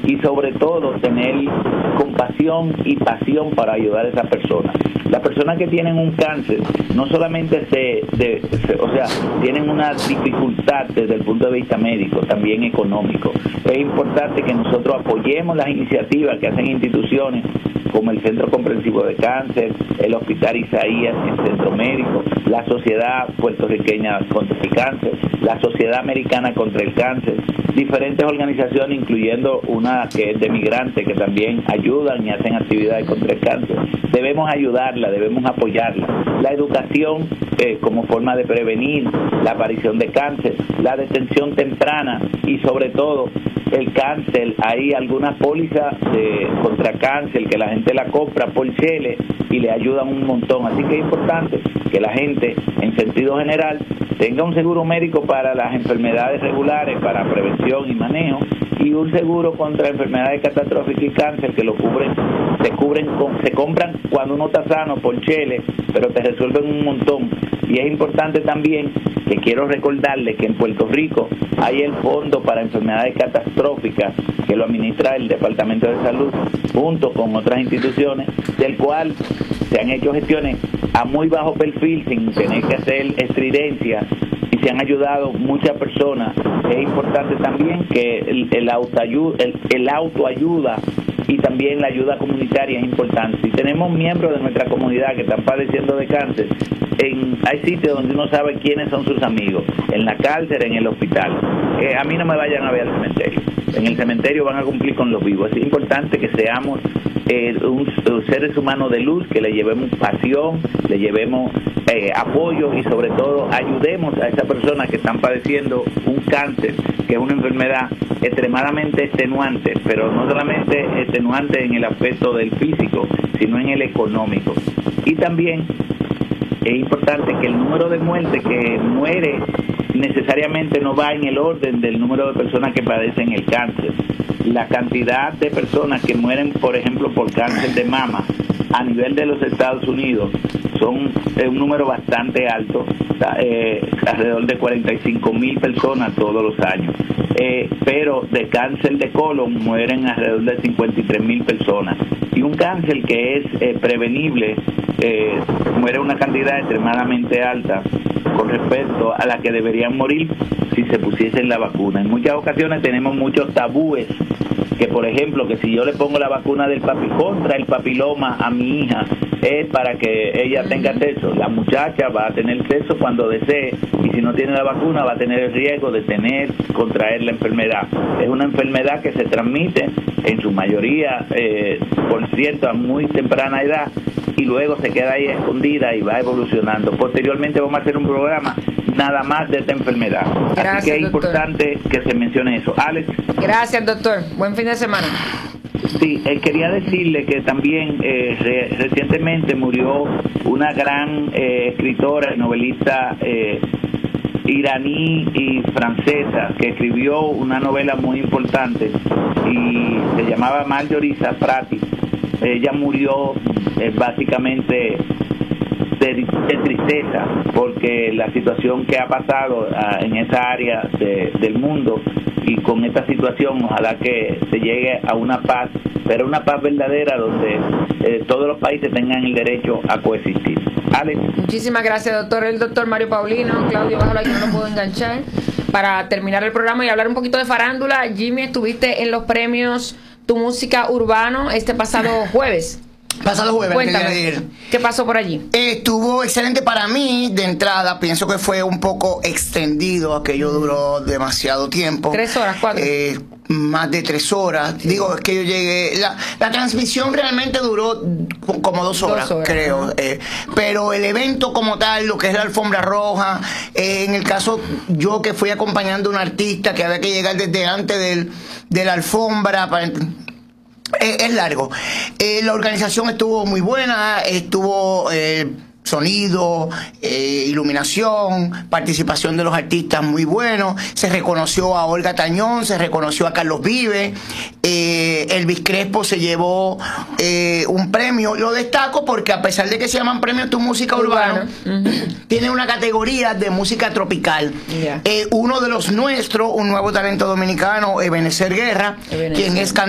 y sobre todo tener compasión y pasión para ayudar a esas personas. Las personas que tienen un cáncer no solamente tienen una dificultad desde el punto de vista médico, también económico. Es importante que nosotros apoyemos las iniciativas que hacen instituciones como el Centro Comprensivo de Cáncer, el Hospital Isaías, el Centro Médico, la Sociedad Puertorriqueña contra el Cáncer, la Sociedad Americana contra el Cáncer, diferentes organizaciones, incluyendo una que es de migrantes, que también ayudan y hacen actividades contra el cáncer. Debemos ayudarla, debemos apoyarla. La educación como forma de prevenir la aparición de cáncer, la detención temprana y sobre todo el cáncer. Hay algunas pólizas contra cáncer que la gente la compra por cheles y le ayudan un montón. Así que es importante que la gente, en sentido general, tenga un seguro médico para las enfermedades regulares, para prevención y manejo, y un seguro contra enfermedades catastróficas y cáncer que se compran cuando uno está sano por cheles, pero te resuelven un montón. Y es importante también que quiero recordarles que en Puerto Rico hay el Fondo para Enfermedades Catastróficas que lo administra el Departamento de Salud junto con otras instituciones, del cual se han hecho gestiones a muy bajo perfil sin tener que hacer estridencia y se han ayudado muchas personas. Es importante también que el autoayuda y también la ayuda comunitaria es importante. Si tenemos miembros de nuestra comunidad que están padeciendo de cáncer, hay sitios donde uno sabe quiénes son sus amigos, en la cárcel, en el hospital. A mí no me vayan a ver al cementerio. En el cementerio van a cumplir con los vivos. Es importante que seamos seres humanos de luz, que le llevemos pasión, le llevemos apoyo y sobre todo ayudemos a esas personas que están padeciendo un cáncer, que es una enfermedad extremadamente extenuante, pero no solamente extenuante en el aspecto del físico, sino en el económico. Y también es importante que el número de muertes que muere necesariamente no va en el orden del número de personas que padecen el cáncer. La cantidad de personas que mueren, por ejemplo, por cáncer de mama a nivel de los Estados Unidos son un número bastante alto, alrededor de 45,000 personas todos los años. Pero de cáncer de colon mueren alrededor de 53,000 personas. Y un cáncer que es prevenible muere una cantidad extremadamente alta con respecto a la que deberían morir si se pusiesen la vacuna. En muchas ocasiones tenemos muchos tabúes, que por ejemplo, que si yo le pongo la vacuna contra el papiloma a mi hija, es para que ella tenga sexo. La muchacha va a tener sexo cuando desee, y si no tiene la vacuna va a tener el riesgo de contraer la enfermedad. Es una enfermedad que se transmite en su mayoría, por cierto, a muy temprana edad, y luego se queda ahí escondida y va evolucionando. Posteriormente vamos a hacer un programa nada más de esta enfermedad. Gracias, así que es doctor. Importante que se mencione eso. Alex. Gracias, doctor. Buen fin de semana. Sí, quería decirle que también recientemente murió una gran escritora y novelista iraní y francesa que escribió una novela muy importante y se llamaba Marjorie Satrati. Ella murió básicamente de tristeza porque la situación que ha pasado en esa área del mundo, y con esta situación ojalá que se llegue a una paz, pero una paz verdadera donde todos los países tengan el derecho a coexistir. Alex. Muchísimas gracias, doctor. El doctor Mario Paulino. Claudio, bájalo, que no lo puedo enganchar. Para terminar el programa y hablar un poquito de farándula, Jimmy, estuviste en los premios Tu Música Urbano este pasado jueves. Pasado jueves. Cuéntame, ¿qué pasó por allí? Estuvo excelente para mí. De entrada, pienso que fue un poco extendido. Aquello duró demasiado tiempo. 3 horas, 4. Más de 3 horas. Sí. Digo, es que yo llegué... La transmisión realmente duró como 2 horas, creo. Pero el evento como tal, lo que es la alfombra roja, en el caso yo que fui acompañando a un artista que había que llegar desde antes de la alfombra para... es largo. La organización estuvo muy buena, estuvo sonido, iluminación, participación de los artistas muy bueno. Se reconoció a Olga Tañón, se reconoció a Carlos Vives. Elvis Crespo se llevó un premio. Lo destaco porque a pesar de que se llaman premios Tu Música Urbano, tiene una categoría de música tropical. Uno de los nuestros, un nuevo talento dominicano, Ebenezer Guerra, quien es